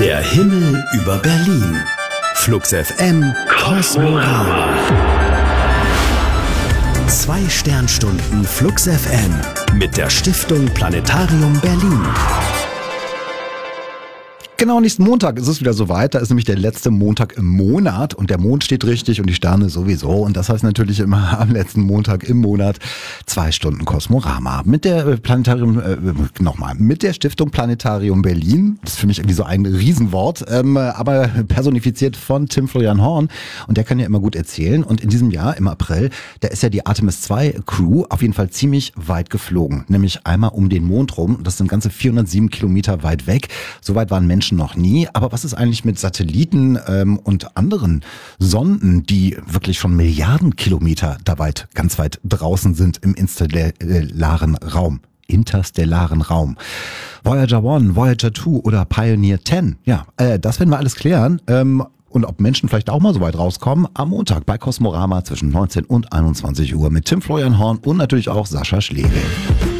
Der Himmel über Berlin. Flux FM Kosmorama. 2 Sternstunden Flux FM mit der Stiftung Planetarium Berlin. Genau, nächsten Montag ist es wieder soweit. Da ist nämlich der letzte Montag im Monat und der Mond steht richtig und die Sterne sowieso. Und das heißt natürlich immer am letzten Montag im Monat 2 Stunden Kosmorama. Mit der mit der Stiftung Planetarium Berlin. Das ist für mich irgendwie so ein Riesenwort, aber personifiziert von Tim Florian Horn. Und der kann ja immer gut erzählen. Und in diesem Jahr, im April, da ist ja die Artemis 2 Crew auf jeden Fall ziemlich weit geflogen. Nämlich einmal um den Mond rum. Das sind ganze 407 Kilometer weit weg. So weit waren Menschen noch nie. Aber was ist eigentlich mit Satelliten und anderen Sonden, die wirklich schon Milliarden Kilometer da weit, ganz weit draußen sind im interstellaren Raum? Voyager 1, Voyager 2 oder Pioneer 10. Ja, das werden wir alles klären. Und ob Menschen vielleicht auch mal so weit rauskommen, am Montag bei Kosmorama zwischen 19 und 21 Uhr mit Tim Florian Horn und natürlich auch Sascha Schlegel.